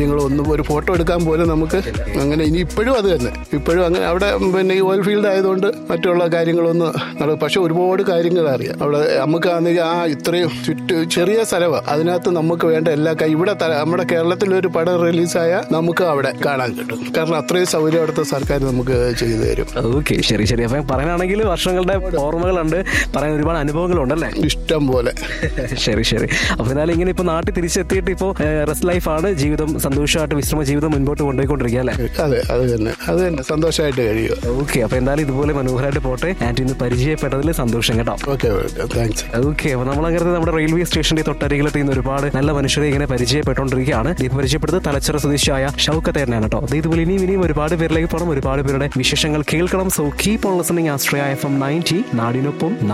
കാര്യങ്ങളോ ഒന്നും ഒരു ഫോട്ടോ എടുക്കാൻ പോലും നമുക്ക് അങ്ങനെ ഇനി ഇപ്പോഴും അത് തന്നെ ഇപ്പോഴും അങ്ങനെ അവിടെ പിന്നെ ഈ ഓയിൽ ഫീൽഡ് ആയതുകൊണ്ട് മറ്റുള്ള കാര്യങ്ങളൊന്നും പക്ഷെ ഒരുപാട് കാര്യങ്ങൾ അറിയാം അവിടെ നമുക്ക് ഇത്രയും ചെറിയ സ്ഥലമാണ് അതിനകത്ത് നമുക്ക് വേണ്ട എല്ലാ ഇവിടെ നമ്മുടെ കേരളത്തിലൊരു പടം റിലീസായ നമുക്ക് അവിടെ കാണാൻ കിട്ടും കാരണം അത്രയും സൗകര്യം അവിടുത്തെ സർക്കാർ നമുക്ക് ചെയ്തു തരും. ഓക്കെ, ശരി ശരി. അപ്പൊ പറയാനാണെങ്കിൽ വർഷങ്ങളുടെ ഓർമ്മകളുണ്ട്, പറയാൻ ഒരുപാട് അനുഭവങ്ങളുണ്ടല്ലേ? ഇഷ്ടം പോലെ. ശരി ശരി. അപ്പൊ എന്നാലും ഇങ്ങനെ ഇപ്പൊ നാട്ടിൽ തിരിച്ചെത്തിയിട്ട് ഇപ്പോ റെസ്റ്റ് ലൈഫാണ്, ജീവിതം സന്തോഷമായിട്ട് വിശ്രമ ജീവിതം മുൻപോട്ട് കൊണ്ടുപോയിക്കൊണ്ടിരിക്കുക അല്ലേ? അതെ, അത് തന്നെ സന്തോഷമായിട്ട് കഴിയുക. ഓക്കെ, അപ്പൊ എന്തായാലും ഇതുപോലെ മനോഹരമായിട്ട് പോട്ടെ. ആൻഡ് ഇന്ന് പരിചയപ്പെട്ടതിൽ സന്തോഷം കേട്ടോ. Okay, thanks. ഓക്കെ, അപ്പൊ നമ്മളങ്ങനെ നമ്മുടെ റെയിൽവേ സ്റ്റേഷന്റെ തൊട്ടരികിലെത്തി ഒരുപാട് നല്ല മനുഷ്യരെ ഇങ്ങനെ പരിചയപ്പെട്ടുകൊണ്ടിരിക്കുകയാണ്. ഇത് പരിചയപ്പെടുന്നത് തലച്ചിറ സ്വദേശിയായ ഷൗക്കത്ത് തന്നെയാണ് കേട്ടോ. ഇതുപോലെ ഇനിയും ഒരുപാട് പേരിലേക്ക് പോകണം, ഒരുപാട് പേരുടെ വിശേഷങ്ങൾ കേൾക്കണം. So keep on listening Ashraya FM 90 നാടിനൊപ്പം.